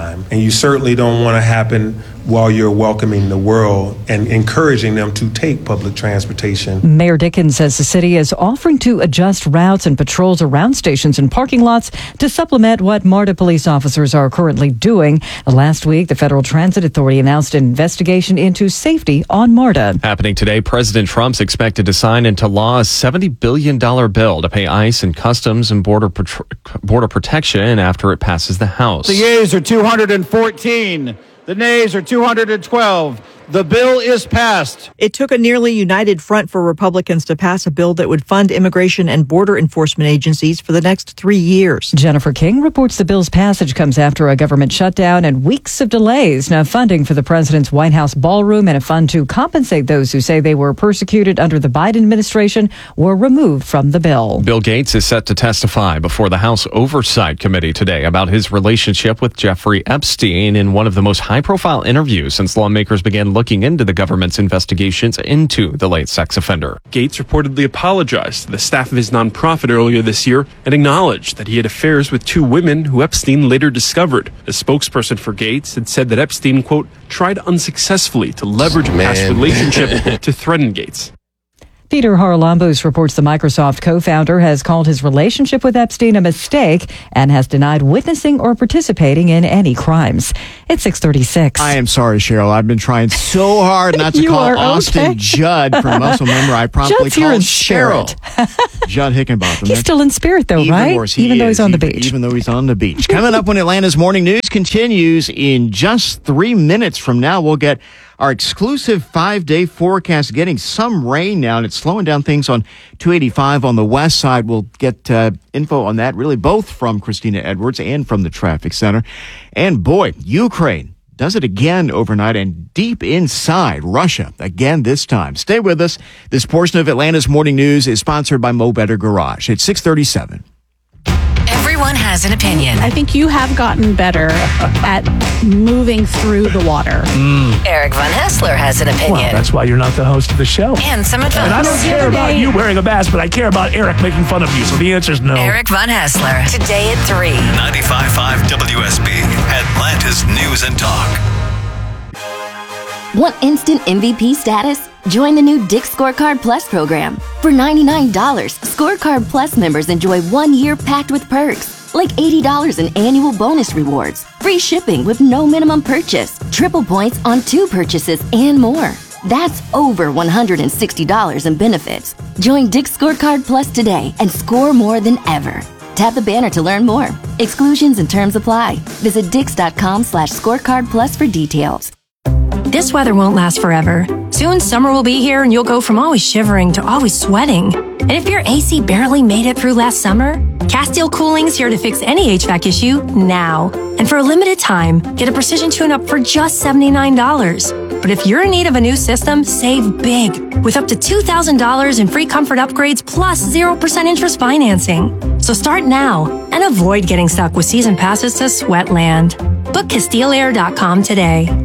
time. And you certainly don't want to happen while you're welcoming the world and encouraging them to take public transportation. Mayor Dickens says the city is offering to adjust routes and patrols around stations and parking lots to supplement what MARTA police officers are currently doing. Last week, the Federal Transit Authority announced an investigation into safety on MARTA. Happening today, President Trump's expected to sign into law a seventy billion dollars bill to pay ICE and Customs and Border, Patro- Border Protection after it passes the House. The yeas are two hundred fourteen. The nays are two hundred twelve. The bill is passed. It took a nearly united front for Republicans to pass a bill that would fund immigration and border enforcement agencies for the next three years. Jennifer King reports the bill's passage comes after a government shutdown and weeks of delays. Now, funding for the president's White House ballroom and a fund to compensate those who say they were persecuted under the Biden administration were removed from the bill. Bill Gates is set to testify before the House Oversight Committee today about his relationship with Jeffrey Epstein in one of the most high-profile interviews since lawmakers began looking looking into the government's investigations into the late sex offender. Gates reportedly apologized to the staff of his nonprofit earlier this year and acknowledged that he had affairs with two women who Epstein later discovered. A spokesperson for Gates had said that Epstein, quote, tried unsuccessfully to leverage a past relationship to threaten Gates. Peter Haralambous reports the Microsoft co-founder has called his relationship with Epstein a mistake and has denied witnessing or participating in any crimes. It's six thirty-six. I am sorry, Cheryl. I've been trying so hard not to You call are Austin okay. Judd from Muscle Member. I promptly Judd's here called in Cheryl. spirit. Judd Hickenbotham. He's still in spirit, though, even right? Worse, he even though is, he's on the even, beach. Even though he's on the beach. Coming up when Atlanta's Morning News continues in just three minutes from now, we'll get our exclusive five-day forecast, getting some rain now, and it's slowing down things on two eighty-five on the west side. We'll get uh, info on that, really, both from Christina Edwards and from the Traffic Center. And boy, Ukraine does it again overnight and deep inside Russia again this time. Stay with us. This portion of Atlanta's Morning News is sponsored by Mo Better Garage. It's six thirty-seven. Everyone has an opinion. I think you have gotten better at moving through the water. Mm. Eric Von Hessler has an opinion. Well, that's why you're not the host of the show. And some advice. And I don't care about you wearing a mask, but I care about Eric making fun of you. So the answer is no. Eric Von Hessler, today at three. ninety-five point five W S B, Atlanta's News and Talk. Want instant M V P status? Join the new Dick's Scorecard Plus program. For ninety-nine dollars, Scorecard Plus members enjoy one year packed with perks, like eighty dollars in annual bonus rewards, free shipping with no minimum purchase, triple points on two purchases, and more. That's over one hundred sixty dollars in benefits. Join Dick's Scorecard Plus today and score more than ever. Tap the banner to learn more. Exclusions and terms apply. Visit dix.com slash scorecard plus for details. This weather won't last forever. Soon summer will be here and you'll go from always shivering to always sweating. And if your A C barely made it through last summer, Castile Cooling's here to fix any H V A C issue now. And for a limited time, get a precision tune-up for just seventy-nine dollars. But if you're in need of a new system, save big with up to two thousand dollars in free comfort upgrades plus zero percent interest financing. So start now and avoid getting stuck with season passes to Sweatland. Book Castile Air dot com today.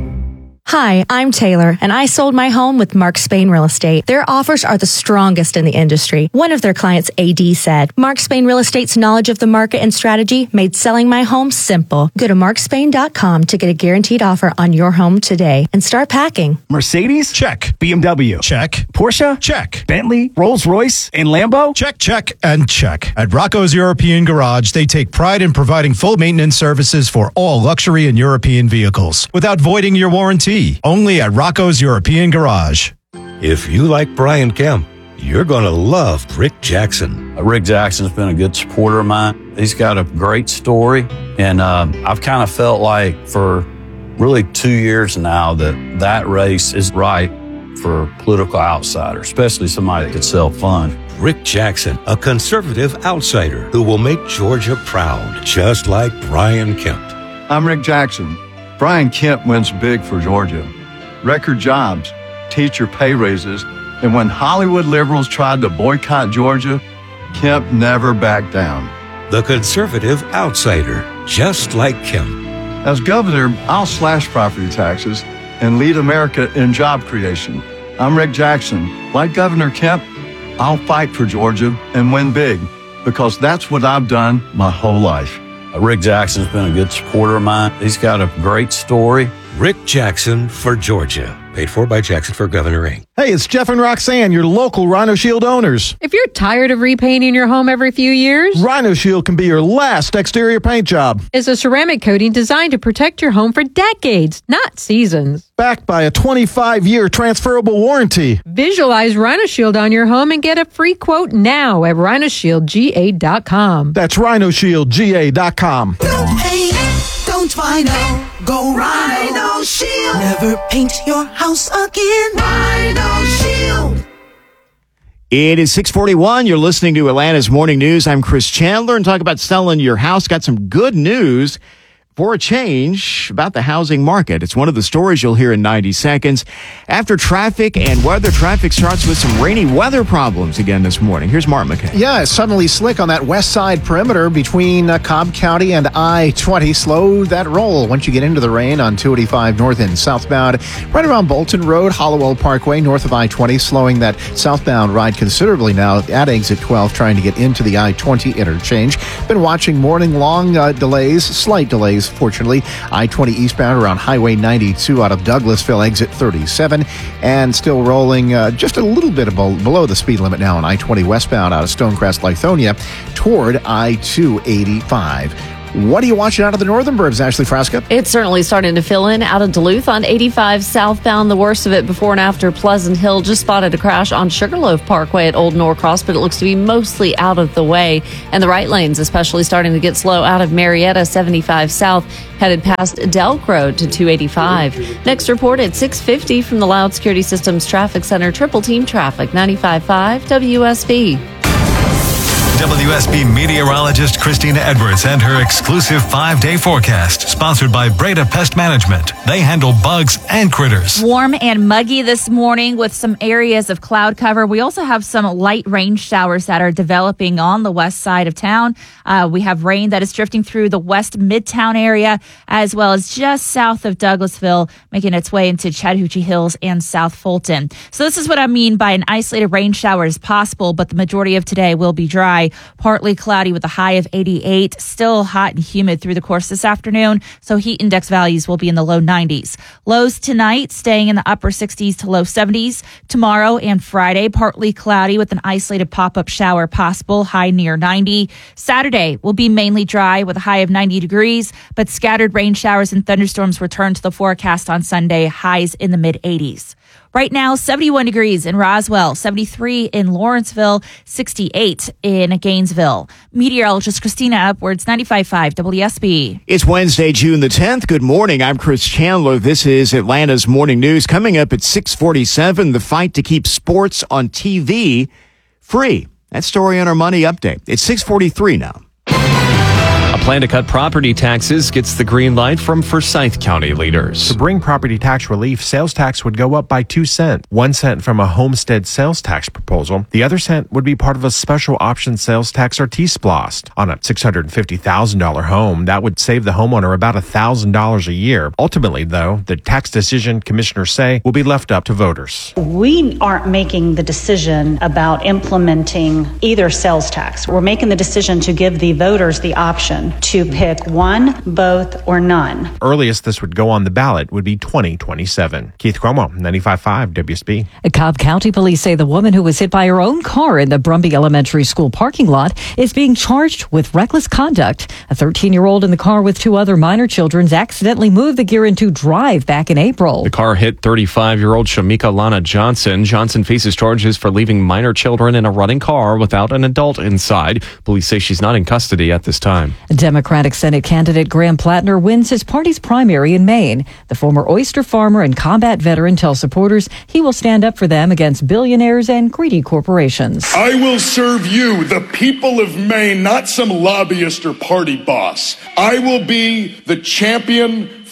Hi, I'm Taylor, and I sold my home with Mark Spain Real Estate. Their offers are the strongest in the industry. One of their clients, A D, said, Mark Spain Real Estate's knowledge of the market and strategy made selling my home simple. Go to mark spain dot com to get a guaranteed offer on your home today and start packing. Mercedes? Check. B M W? Check. Porsche? Check. Bentley? Rolls-Royce? And Lambo? Check, check, and check. At Rocco's European Garage, they take pride in providing full maintenance services for all luxury and European vehicles without voiding your warranty. Only at Rocco's European Garage. If you like Brian Kemp, you're going to love Rick Jackson. Uh, Rick Jackson's been a good supporter of mine. He's got a great story, and uh, I've kind of felt like for really two years now that that race is right for a political outsider, especially somebody that could sell fun. Rick Jackson, a conservative outsider who will make Georgia proud, just like Brian Kemp. I'm Rick Jackson. Brian Kemp wins big for Georgia. Record jobs, teacher pay raises, and when Hollywood liberals tried to boycott Georgia, Kemp never backed down. The conservative outsider, just like Kemp. As governor, I'll slash property taxes and lead America in job creation. I'm Rick Jackson. Like Governor Kemp, I'll fight for Georgia and win big, because that's what I've done my whole life. Rick Jackson's been a good supporter of mine. He's got a great story. Rick Jackson for Georgia. Paid for by Jackson for Governor Incorporated. Hey, it's Jeff and Roxanne, your local Rhino Shield owners. If you're tired of repainting your home every few years, Rhino Shield can be your last exterior paint job. It's a ceramic coating designed to protect your home for decades, not seasons. Backed by a twenty-five year transferable warranty. Visualize Rhino Shield on your home and get a free quote now at rhino shield g a dot com. That's rhino shield g a dot com. Don't paint, don't vinyl, go Rhino Shield. Never paint your house again. Rhino Shield. It is six forty-one. You're listening to Atlanta's Morning News. I'm Chris Chandler, and talk about selling your house. Got some good news for a change about the housing market. It's one of the stories you'll hear in ninety seconds. After traffic and weather, traffic starts with some rainy weather problems again this morning. Here's Mark McKay. Yeah, it's suddenly slick on that west side perimeter between uh, Cobb County and I twenty. Slow that roll once you get into the rain on two eighty-five north and southbound. Right around Bolton Road, Hollowell Parkway, north of I twenty, slowing that southbound ride considerably now at exit twelve, trying to get into the I twenty interchange. Been watching morning long uh, delays, slight delays, fortunately. I twenty eastbound around Highway ninety-two out of Douglasville, exit thirty-seven, and still rolling uh, just a little bit above, below the speed limit now on I twenty westbound out of Stonecrest, Lithonia, toward I two eighty-five. What are you watching out of the northern burbs, Ashley Frasca? It's certainly starting to fill in out of Duluth on eighty-five southbound. The worst of it before and after Pleasant Hill. Just spotted a crash on Sugarloaf Parkway at Old Norcross, but it looks to be mostly out of the way. And the right lane's especially starting to get slow out of Marietta, seventy-five south, headed past Delk Road to two eighty-five. Next report at six fifty from the Loud Security Systems Traffic Center. Triple Team Traffic, ninety-five point five W S B. W S B meteorologist Christina Edwards and her exclusive five-day forecast, sponsored by Breda Pest Management. They handle bugs and critters. Warm and muggy this morning with some areas of cloud cover. We also have some light rain showers that are developing on the west side of town. Uh, we have rain that is drifting through the west midtown area, as well as just south of Douglasville, making its way into Chattahoochee Hills and South Fulton. So this is what I mean by an isolated rain shower is possible, but the majority of today will be dry. Partly cloudy with a high of eighty-eight. Still hot and humid through the course this afternoon, so heat index values will be in the low nineties. Lows tonight staying in the upper sixties to low seventies. Tomorrow and Friday, partly cloudy with an isolated pop-up shower possible, high near ninety. Saturday will be mainly dry with a high of ninety degrees, but scattered rain showers and thunderstorms return to the forecast on Sunday, highs in the mid-eighties. Right now, seventy-one degrees in Roswell, seventy-three in Lawrenceville, sixty-eight in Gainesville. Meteorologist Christina Edwards, ninety-five point five W S B. It's Wednesday, June the tenth. Good morning. I'm Chris Chandler. This is Atlanta's Morning News. Coming up at six forty-seven, the fight to keep sports on T V free. That story on our Money Update. It's six forty-three now. A plan to cut property taxes gets the green light from Forsyth County leaders. To bring property tax relief, sales tax would go up by two cents. One cent from a homestead sales tax proposal. The other cent would be part of a special option sales tax or T-SPLOST. On a six hundred fifty thousand dollars home, that would save the homeowner about one thousand dollars a year. Ultimately, though, the tax decision, commissioners say, will be left up to voters. We aren't making the decision about implementing either sales tax. We're making the decision to give the voters the option to pick one, both, or none. Earliest this would go on the ballot would be twenty twenty-seven. Keith Cuomo, ninety-five point five W S B. Cobb County police say the woman who was hit by her own car in the Brumby Elementary School parking lot is being charged with reckless conduct. A thirteen-year-old in the car with two other minor children accidentally moved the gear into drive back in April. The car hit thirty-five-year-old Shamika Lana Johnson. Johnson faces charges for leaving minor children in a running car without an adult inside. Police say she's not in custody at this time. Democratic Senate candidate Graham Plattner wins his party's primary in Maine. The former oyster farmer and combat veteran tells supporters he will stand up for them against billionaires and greedy corporations. I will serve you, the people of Maine, not some lobbyist or party boss. I will be the champion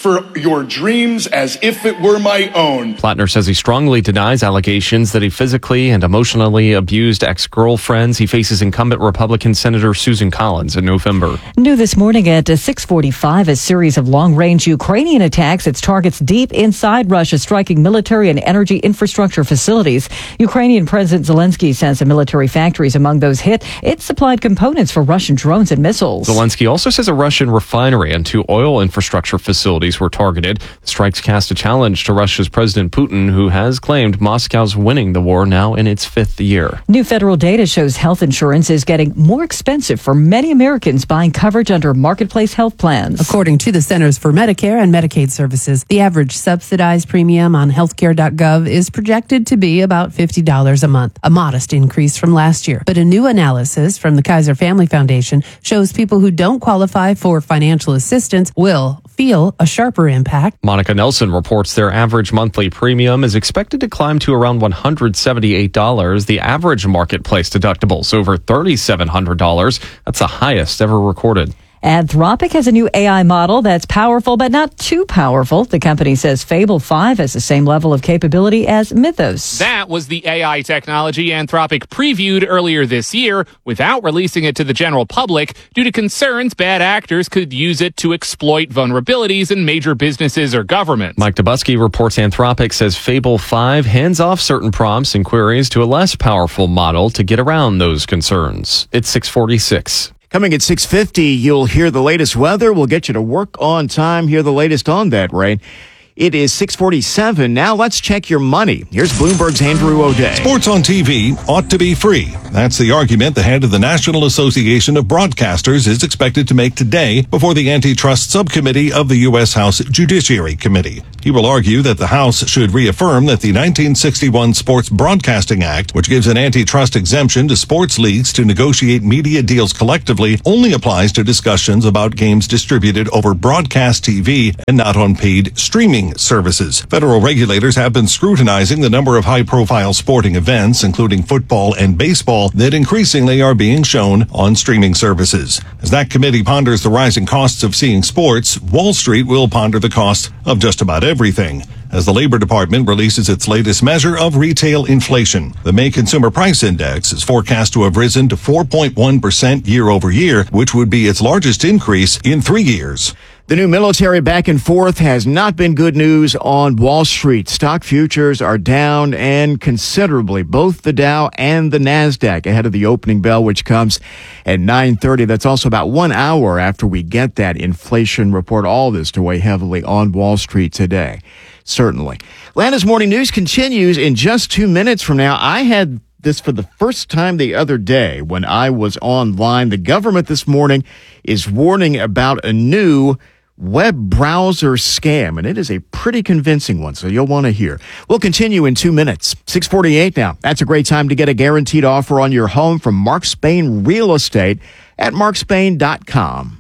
for your dreams as if it were my own. Plattner says he strongly denies allegations that he physically and emotionally abused ex-girlfriends. He faces incumbent Republican Senator Susan Collins in November. New this morning at six forty-five, a series of long-range Ukrainian attacks. Its targets deep inside Russia, striking military and energy infrastructure facilities. Ukrainian President Zelensky says the military factories among those hit. It supplied components for Russian drones and missiles. Zelensky also says a Russian refinery and two oil infrastructure facilities were targeted. The strikes cast a challenge to Russia's President Putin, who has claimed Moscow's winning the war now in its fifth year. New federal data shows health insurance is getting more expensive for many Americans buying coverage under marketplace health plans. According to the Centers for Medicare and Medicaid Services, the average subsidized premium on healthcare dot gov is projected to be about fifty dollars a month, a modest increase from last year. But a new analysis from the Kaiser Family Foundation shows people who don't qualify for financial assistance will feel a sharper impact. Monica Nelson reports their average monthly premium is expected to climb to around one hundred seventy-eight dollars. The average marketplace deductible is over three thousand seven hundred dollars. That's the highest ever recorded. Anthropic has a new A I model that's powerful, but not too powerful. The company says Fable five has the same level of capability as Mythos. That was the A I technology Anthropic previewed earlier this year without releasing it to the general public due to concerns bad actors could use it to exploit vulnerabilities in major businesses or governments. Mike Dubusky reports Anthropic says Fable five hands off certain prompts and queries to a less powerful model to get around those concerns. It's six forty-six. Coming at six fifty, you'll hear the latest weather. We'll get you to work on time. Hear the latest on that, Ray. It is six forty-seven. Now let's check your money. Here's Bloomberg's Andrew O'Day. Sports on T V ought to be free. That's the argument the head of the National Association of Broadcasters is expected to make today before the Antitrust Subcommittee of the U S House Judiciary Committee. He will argue that the House should reaffirm that the nineteen sixty-one Sports Broadcasting Act, which gives an antitrust exemption to sports leagues to negotiate media deals collectively, only applies to discussions about games distributed over broadcast T V and not on paid streaming services. Federal regulators have been scrutinizing the number of high-profile sporting events, including football and baseball, that increasingly are being shown on streaming services. As that committee ponders the rising costs of seeing sports, Wall Street will ponder the cost of just about everything. As the Labor Department releases its latest measure of retail inflation, the May Consumer Price Index is forecast to have risen to four point one percent year over year, which would be its largest increase in three years. The new military back and forth has not been good news on Wall Street. Stock futures are down and considerably, both the Dow and the NASDAQ ahead of the opening bell, which comes at nine thirty. That's also about one hour after we get that inflation report. All this to weigh heavily on Wall Street today. Certainly. Atlanta's Morning News continues in just two minutes from now. I had this for the first time the other day when I was online. The government this morning is warning about a new web browser scam, and it is a pretty convincing one, so you'll want to hear. We'll continue in two minutes. six forty-eight now. That's a great time to get a guaranteed offer on your home from Mark Spain Real Estate at mark spain dot com.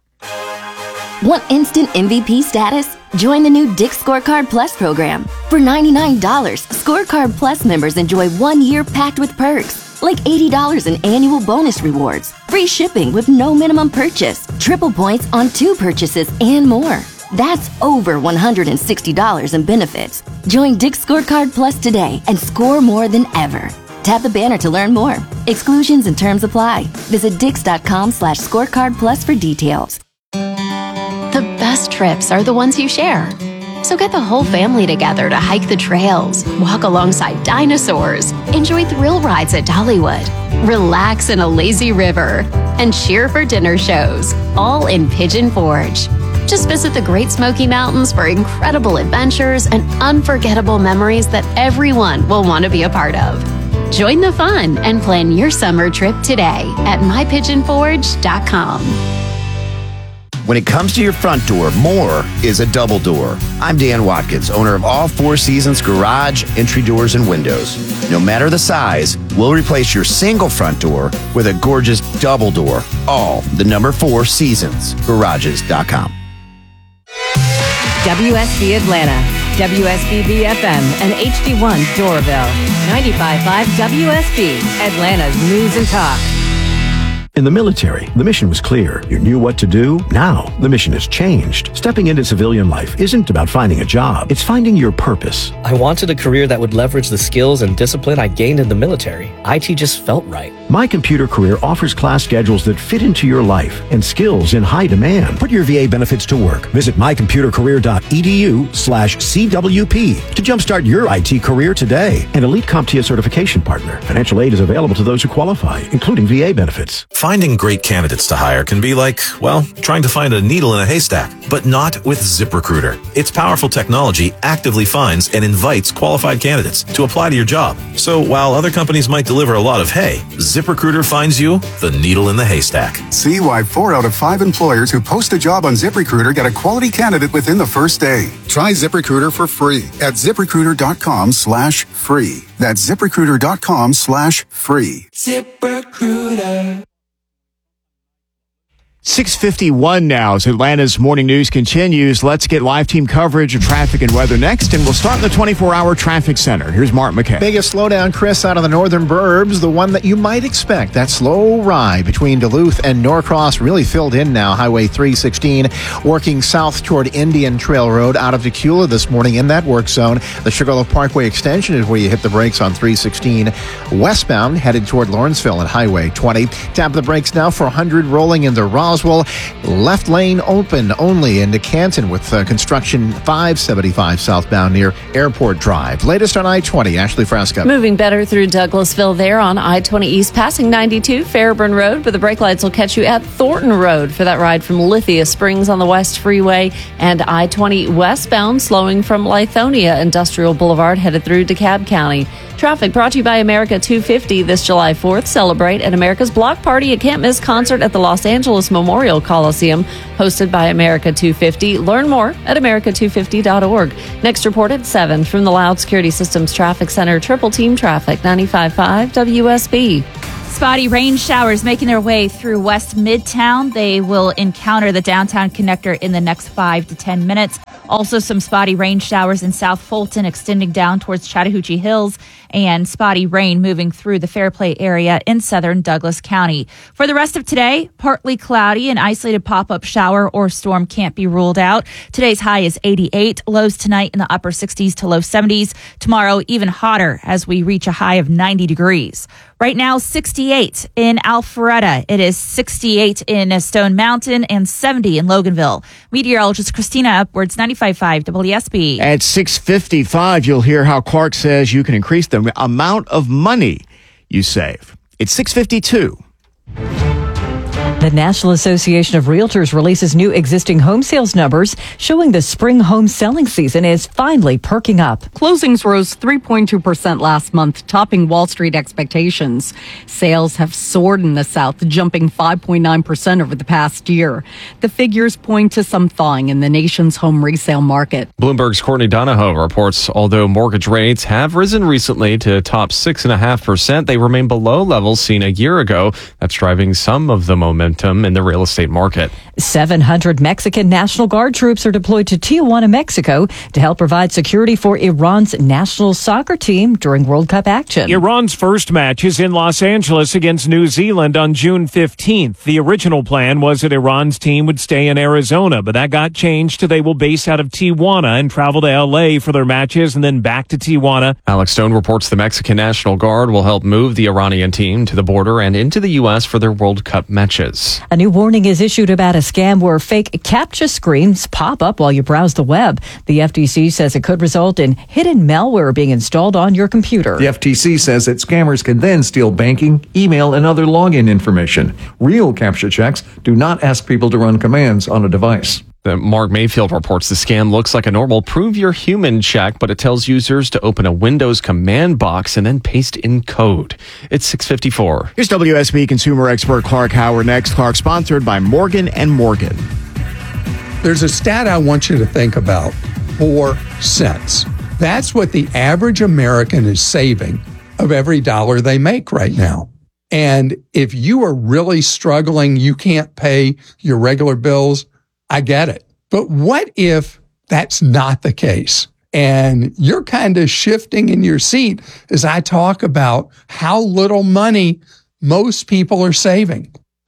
Want instant M V P status? Join the new Dick's Scorecard Plus program. For ninety-nine dollars, Scorecard Plus members enjoy one year packed with perks, like eighty dollars in annual bonus rewards, free shipping with no minimum purchase, triple points on two purchases, and more. That's over one hundred sixty dollars in benefits. Join Dick's Scorecard Plus today and score more than ever. Tap the banner to learn more. Exclusions and terms apply. Visit dix.com slash scorecard plus for details. The best trips are the ones you share. So get the whole family together to hike the trails, walk alongside dinosaurs, enjoy thrill rides at Dollywood, relax in a lazy river, and cheer for dinner shows, all in Pigeon Forge. Just visit the Great Smoky Mountains for incredible adventures and unforgettable memories that everyone will want to be a part of. Join the fun and plan your summer trip today at my pigeon forge dot com. When it comes to your front door, more is a double door. I'm Dan Watkins, owner of All Four Seasons Garage, Entry Doors, and Windows. No matter the size, we'll replace your single front door with a gorgeous double door. All the number four seasons garages dot com. W S B Atlanta, W S B B F M, and H D one Doraville. ninety-five point five W S B, Atlanta's News and Talk. In the military, the mission was clear. You knew what to do. Now, the mission has changed. Stepping into civilian life isn't about finding a job. It's finding your purpose. I wanted a career that would leverage the skills and discipline I gained in the military. I T just felt right. My Computer Career offers class schedules that fit into your life and skills in high demand. Put your V A benefits to work. Visit mycomputercareer.edu slash CWP to jumpstart your I T career today. An Elite CompTIA certification partner. Financial aid is available to those who qualify, including V A benefits. Finding great candidates to hire can be like, well, trying to find a needle in a haystack, but not with ZipRecruiter. Its powerful technology actively finds and invites qualified candidates to apply to your job. So while other companies might deliver a lot of hay, ZipRecruiter finds you the needle in the haystack. See why four out of five employers who post a job on ZipRecruiter get a quality candidate within the first day. Try ZipRecruiter for free at ZipRecruiter.com slash free. That's ZipRecruiter.com slash free. ZipRecruiter. six fifty-one now as Atlanta's morning news continues. Let's get live team coverage of traffic and weather next, and we'll start in the twenty-four hour traffic center. Here's Mark McKay. Biggest slowdown, Chris, out of the northern burbs, the one that you might expect. That slow ride between Duluth and Norcross really filled in now. Highway three sixteen working south toward Indian Trail Road out of Decula this morning in that work zone. The Sugarloaf Parkway extension is where you hit the brakes on three sixteen westbound, headed toward Lawrenceville and Highway twenty. Tap the brakes now for one hundred rolling into Roswell. Left lane open only into Canton with uh, construction five seventy-five southbound near Airport Drive. Latest on I twenty, Ashley Frasco. Moving better through Douglasville there on I twenty East, passing ninety-two Fairburn Road, but the brake lights will catch you at Thornton Road for that ride from Lithia Springs on the West Freeway, and I twenty westbound slowing from Lithonia Industrial Boulevard headed through DeKalb County. Traffic brought to you by America two fifty this July fourth. Celebrate an America's Block Party, a can't-miss concert at the Los Angeles Memorial Coliseum, hosted by America two fifty. Learn more at America two fifty dot org. Next report at seven from the Loud Security Systems Traffic Center. Triple Team Traffic, ninety-five point five W S B. Spotty rain showers making their way through West Midtown. They will encounter the downtown connector in the next five to ten minutes. Also some spotty rain showers in South Fulton extending down towards Chattahoochee Hills, and spotty rain moving through the Fairplay area in southern Douglas County. For the rest of today, partly cloudy. An isolated pop-up shower or storm can't be ruled out. Today's high is eighty-eight. Lows tonight in the upper sixties to low seventies. Tomorrow even hotter as we reach a high of ninety degrees. Right now, sixty-eight in Alpharetta. It is sixty-eight in Stone Mountain and seventy in Loganville. Meteorologist Christina Upwards, ninety-five point five W S B. At six fifty-five, you'll hear how Clark says you can increase the amount of money you save. It's six fifty-two. The National Association of Realtors releases new existing home sales numbers showing the spring home selling season is finally perking up. Closings rose three point two percent last month, topping Wall Street expectations. Sales have soared in the South, jumping five point nine percent over the past year. The figures point to some thawing in the nation's home resale market. Bloomberg's Courtney Donahoe reports although mortgage rates have risen recently to top six point five percent, they remain below levels seen a year ago. That's driving some of the momentum in the real estate market. seven hundred Mexican National Guard troops are deployed to Tijuana, Mexico to help provide security for Iran's national soccer team during World Cup action. Iran's first match is in Los Angeles against New Zealand on June fifteenth. The original plan was that Iran's team would stay in Arizona, but that got changed to they will base out of Tijuana and travel to L A for their matches and then back to Tijuana. Alex Stone reports the Mexican National Guard will help move the Iranian team to the border and into the U S for their World Cup matches. A new warning is issued about a scam where fake CAPTCHA screens pop up while you browse the web. The F T C says it could result in hidden malware being installed on your computer. The F T C says that scammers can then steal banking, email, and other login information. Real CAPTCHA checks do not ask people to run commands on a device. The Mark Mayfield reports the scam looks like a normal prove you're human check, but it tells users to open a Windows command box and then paste in code. It's six fifty-four. Here's W S B consumer expert Clark Howard next. Clark, sponsored by Morgan and Morgan. There's a stat I want you to think about. Four cents. That's what the average American is saving of every dollar they make right now. And if you are really struggling, you can't pay your regular bills, I get it. But what if that's not the case? And you're kind of shifting in your seat as I talk about how little money most people are saving.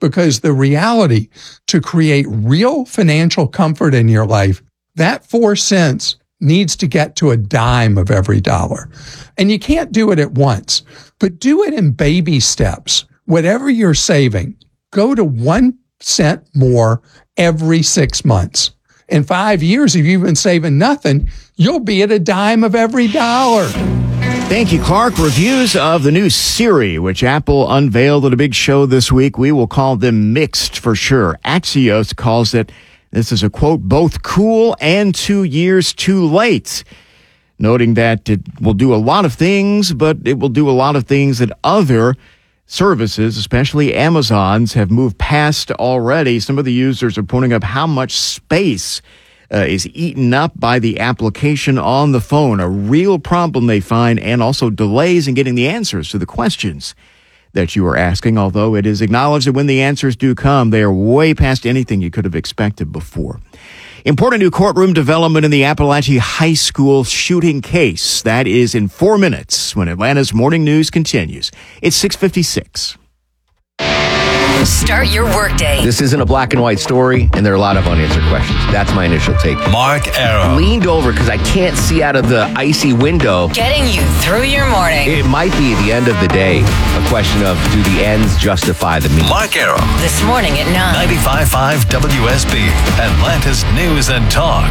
because the reality to create real financial comfort in your life, that four cents needs to get to a dime of every dollar. And you can't do it at once, but do it in baby steps. Whatever you're saving, go to one cent more every six months. In five years, if you've been saving nothing, you'll be at a dime of every dollar. Thank you, Clark. Reviews of the new Siri, which Apple unveiled at a big show this week. We will call them mixed for sure. Axios calls it, this is a quote, both cool and two years too late. Noting that it will do a lot of things, but it will do a lot of things that other services, especially Amazon's, have moved past already. Some of the users are pointing up how much space uh, is eaten up by the application on the phone. A real problem they find, and also delays in getting the answers to the questions that you are asking, although it is acknowledged that when the answers do come, they are way past anything you could have expected before. Important new courtroom development in the Appalachia High School shooting case. That is in four minutes when Atlanta's Morning News continues. It's six fifty-six. Start your workday. This isn't a black and white story, and there are a lot of unanswered questions. That's my initial take. Mark Arrow. Leaned over because I can't see out of the icy window. Getting you through your morning. It might be the end of the day. A question of, do the ends justify the means? Mark Arrow. This morning at nine. ninety-five point five W S B, Atlanta's News and Talk.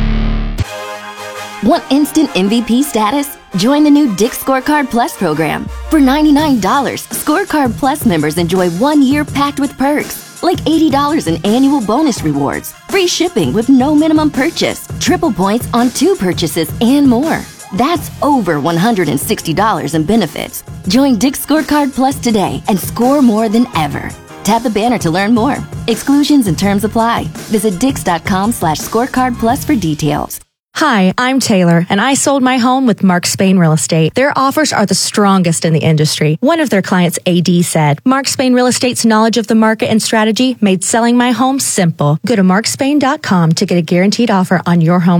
Want instant M V P status? Join the new Dick's Scorecard Plus program. For ninety-nine dollars, Scorecard Plus members enjoy one year packed with perks, like eighty dollars in annual bonus rewards, free shipping with no minimum purchase, triple points on two purchases, and more. That's over one hundred sixty dollars in benefits. Join Dick's Scorecard Plus today and score more than ever. Tap the banner to learn more. Exclusions and terms apply. Visit dix.com slash scorecard plus for details. Hi, I'm Taylor, and I sold my home with Mark Spain Real Estate. Their offers are the strongest in the industry. One of their clients, A D, said, Mark Spain Real Estate's knowledge of the market and strategy made selling my home simple. Go to mark spain dot com to get a guaranteed offer on your home